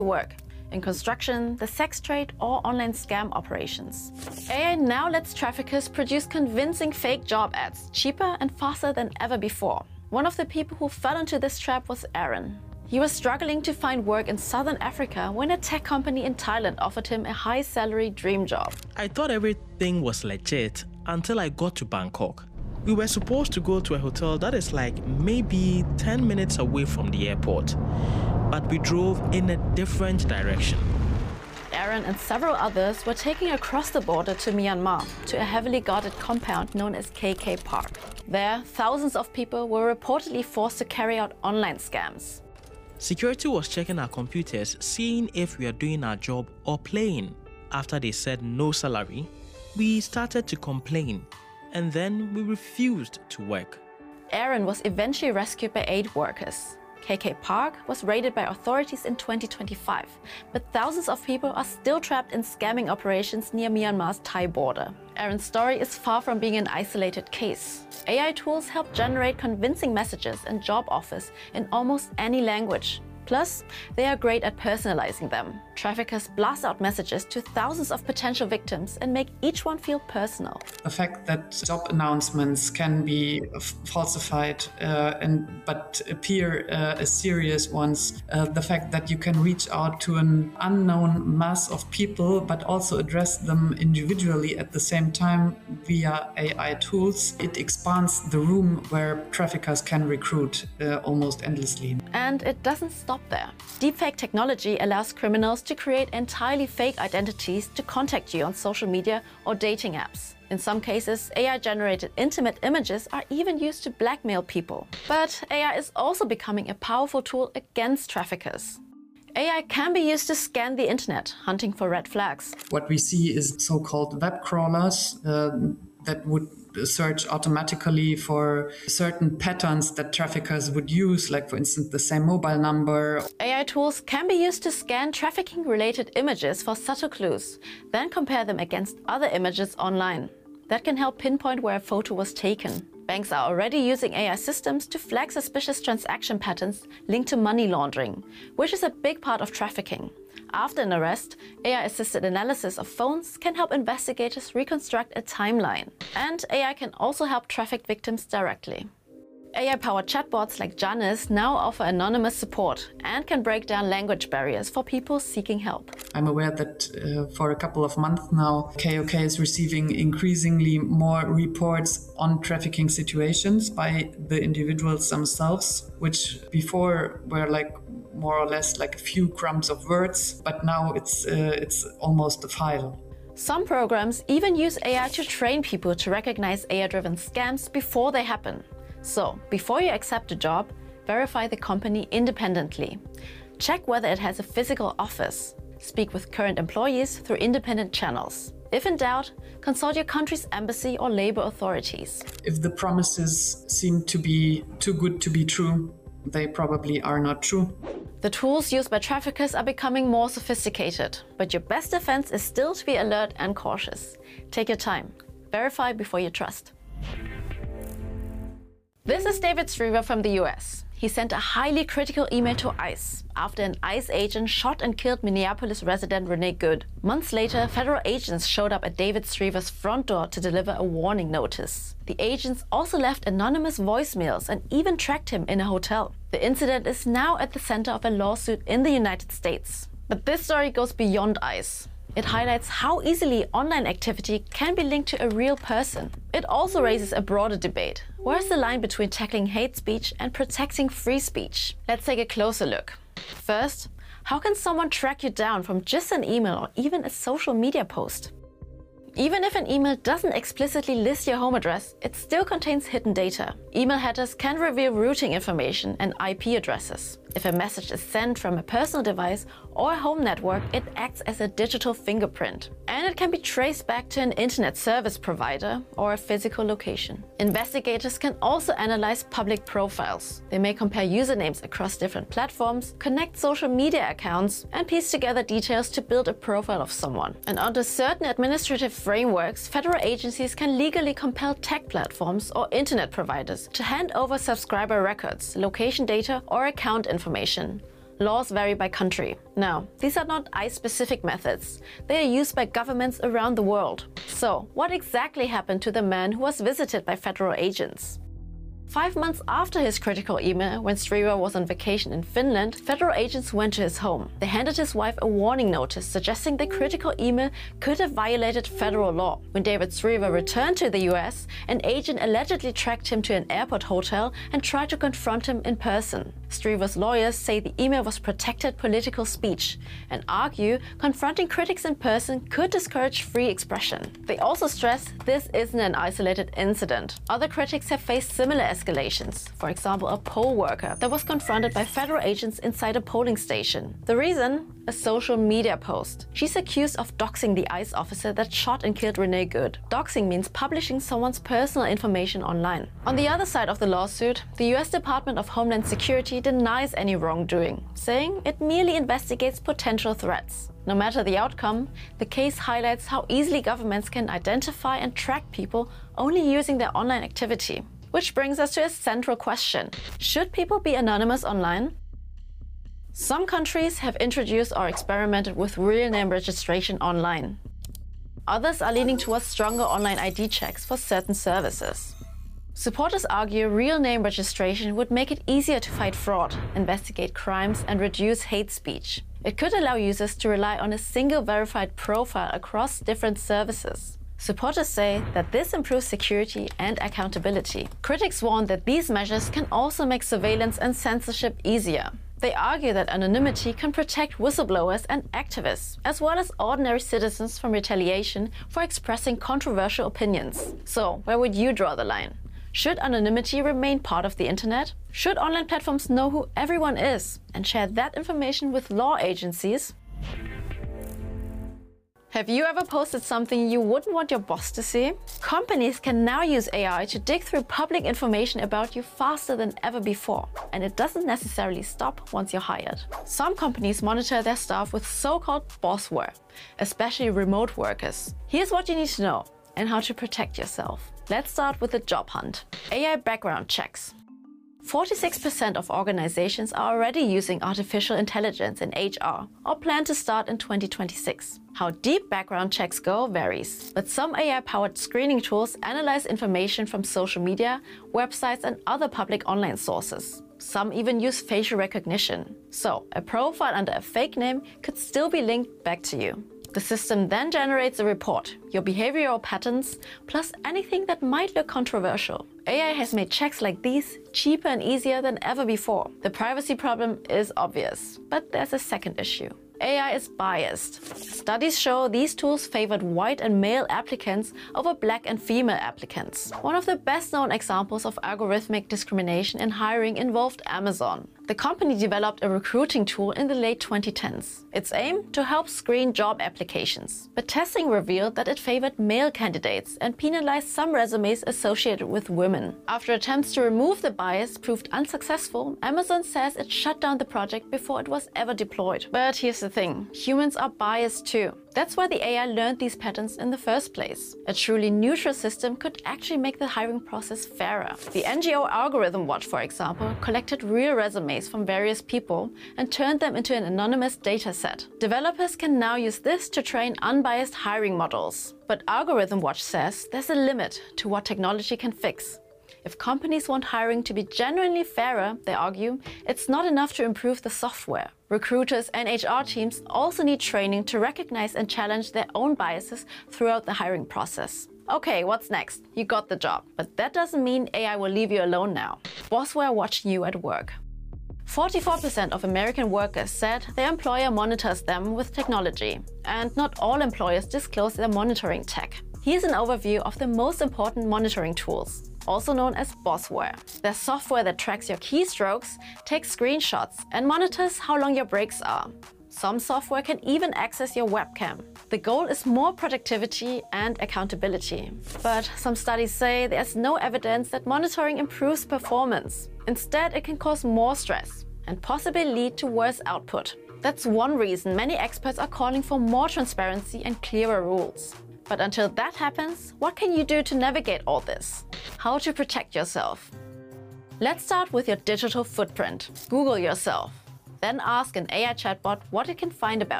work in construction, the sex trade, or online scam operations. AI now lets traffickers produce convincing fake job ads cheaper and faster than ever before. One of the people who fell into this trap was Aaron. He was struggling to find work in Southern Africa when a tech company in Thailand offered him a high-salary dream job. I thought everything was legit until I got to Bangkok. We were supposed to go to a hotel that is like maybe 10 minutes away from the airport, but we drove in a different direction. Aaron and several others were taken across the border to Myanmar, to a heavily guarded compound known as KK Park. There, thousands of people were reportedly forced to carry out online scams. Security was checking our computers, seeing if we are doing our job or playing. After they said no salary, we started to complain, and then we refused to work. Aaron was eventually rescued by aid workers. KK Park was raided by authorities in 2025, but thousands of people are still trapped in scamming operations near Myanmar's Thai border. Aaron's story is far from being an isolated case. AI tools help generate convincing messages and job offers in almost any language. Plus, they are great at personalizing them. Traffickers blast out messages to thousands of potential victims and make each one feel personal. The fact that job announcements can be falsified but appear as serious ones, the fact that you can reach out to an unknown mass of people but also address them individually at the same time via AI tools, it expands the room where traffickers can recruit almost endlessly. And it doesn't stop there. Deepfake technology allows criminals to create entirely fake identities to contact you on social media or dating apps. In some cases, AI-generated intimate images are even used to blackmail people. But AI is also becoming a powerful tool against traffickers. AI can be used to scan the internet, hunting for red flags. What we see is so-called web crawlers that would search automatically for certain patterns that traffickers would use, like for instance the same mobile number. AI tools can be used to scan trafficking-related images for subtle clues, then compare them against other images online. That can help pinpoint where a photo was taken. Banks are already using AI systems to flag suspicious transaction patterns linked to money laundering, which is a big part of trafficking. After an arrest, AI-assisted analysis of phones can help investigators reconstruct a timeline. And AI can also help trafficked victims directly. AI-powered chatbots like Janice now offer anonymous support and can break down language barriers for people seeking help. I'm aware that for a couple of months now, KOK is receiving increasingly more reports on trafficking situations by the individuals themselves, which before were like more or less like a few crumbs of words, but now it's almost a file. Some programs even use AI to train people to recognize AI-driven scams before they happen. So, before you accept a job, verify the company independently. Check whether it has a physical office. Speak with current employees through independent channels. If in doubt, consult your country's embassy or labor authorities. If the promises seem to be too good to be true, they probably are not true. The tools used by traffickers are becoming more sophisticated, but your best defense is still to be alert and cautious. Take your time. Verify before you trust. This is David Striever from the US. He sent a highly critical email to ICE after an ICE agent shot and killed Minneapolis resident Renee Good. Months later, federal agents showed up at David Striever's front door to deliver a warning notice. The agents also left anonymous voicemails and even tracked him in a hotel. The incident is now at the center of a lawsuit in the United States. But this story goes beyond ICE. It highlights how easily online activity can be linked to a real person. It also raises a broader debate. Where's the line between tackling hate speech and protecting free speech? Let's take a closer look. First, how can someone track you down from just an email or even a social media post? Even if an email doesn't explicitly list your home address, it still contains hidden data. Email headers can reveal routing information and IP addresses. If a message is sent from a personal device or a home network, it acts as a digital fingerprint. And it can be traced back to an internet service provider or a physical location. Investigators can also analyze public profiles. They may compare usernames across different platforms, connect social media accounts, and piece together details to build a profile of someone. And under certain administrative frameworks, federal agencies can legally compel tech platforms or internet providers to hand over subscriber records, location data, or account information. laws vary by country. Now, these are not ICE-specific methods. They are used by governments around the world. So, what exactly happened to the man who was visited by federal agents? 5 months after his critical email, when Striever was on vacation in Finland, federal agents went to his home. They handed his wife a warning notice suggesting the critical email could have violated federal law. When David Striever returned to the US, an agent allegedly tracked him to an airport hotel and tried to confront him in person. Striever's lawyers say the email was protected political speech and argue confronting critics in person could discourage free expression. They also stress this isn't an isolated incident. Other critics have faced similar escalations. For example, a poll worker that was confronted by federal agents inside a polling station. The reason? A social media post. She's accused of doxing the ICE officer that shot and killed Renee Good. Doxing means publishing someone's personal information online. On the other side of the lawsuit, the US Department of Homeland Security denies any wrongdoing, saying it merely investigates potential threats. No matter the outcome, the case highlights how easily governments can identify and track people only using their online activity. Which brings us to a central question. Should people be anonymous online? Some countries have introduced or experimented with real name registration online. Others are leaning towards stronger online ID checks for certain services. Supporters argue real name registration would make it easier to fight fraud, investigate crimes, and reduce hate speech. It could allow users to rely on a single verified profile across different services. Supporters say that this improves security and accountability. Critics warn that these measures can also make surveillance and censorship easier. They argue that anonymity can protect whistleblowers and activists, as well as ordinary citizens from retaliation for expressing controversial opinions. So, where would you draw the line? Should anonymity remain part of the internet? Should online platforms know who everyone is and share that information with law agencies? Have you ever posted something you wouldn't want your boss to see? Companies can now use AI to dig through public information about you faster than ever before. And it doesn't necessarily stop once you're hired. Some companies monitor their staff with so-called bossware, especially remote workers. Here's what you need to know and how to protect yourself. Let's start with the job hunt. AI background checks. 46% of organizations are already using artificial intelligence in HR or plan to start in 2026. How deep background checks go varies, but some AI-powered screening tools analyze information from social media, websites, and other public online sources. Some even use facial recognition. So, a profile under a fake name could still be linked back to you. The system then generates a report, your behavioral patterns, plus anything that might look controversial. AI has made checks like these cheaper and easier than ever before. The privacy problem is obvious, but there's a second issue. AI is biased. Studies show these tools favored white and male applicants over black and female applicants. One of the best-known examples of algorithmic discrimination in hiring involved Amazon. The company developed a recruiting tool in the late 2010s. Its aim? To help screen job applications. But testing revealed that it favored male candidates and penalized some resumes associated with women. After attempts to remove the bias proved unsuccessful, Amazon says it shut down the project before it was ever deployed. But here's the thing, humans are biased too. That's why the AI learned these patterns in the first place. A truly neutral system could actually make the hiring process fairer. The NGO Algorithm Watch, for example, collected real resumes from various people and turned them into an anonymous dataset. Developers can now use this to train unbiased hiring models. But Algorithm Watch says there's a limit to what technology can fix. If companies want hiring to be genuinely fairer, they argue, it's not enough to improve the software. Recruiters and HR teams also need training to recognize and challenge their own biases throughout the hiring process. Okay, what's next? You got the job, but that doesn't mean AI will leave you alone now. Bossware watching you at work. 44% of American workers said their employer monitors them with technology, and not all employers disclose their monitoring tech. Here's an overview of the most important monitoring tools, also known as bossware. There's software that tracks your keystrokes, takes screenshots, and monitors how long your breaks are. Some software can even access your webcam. The goal is more productivity and accountability. But some studies say there's no evidence that monitoring improves performance. Instead, it can cause more stress and possibly lead to worse output. That's one reason many experts are calling for more transparency and clearer rules. But until that happens, what can you do to navigate all this? How to protect yourself? Let's start with your digital footprint. Google yourself. Then ask an AI chatbot what it can find about